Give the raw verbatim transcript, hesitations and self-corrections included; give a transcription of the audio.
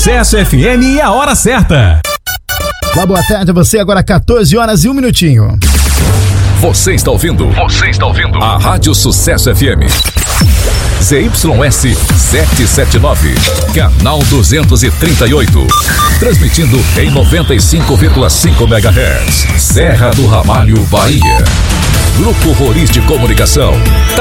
Sucesso F M e a hora certa. Olá, boa tarde a você, agora quatorze horas e um minutinho. Você está ouvindo? Você está ouvindo? A Rádio Sucesso F M. Z Y S setecentos e setenta e nove, canal duzentos e trinta e oito. Transmitindo em noventa e cinco vírgula cinco megahertz. Serra do Ramalho, Bahia. Grupo Roriz de Comunicação.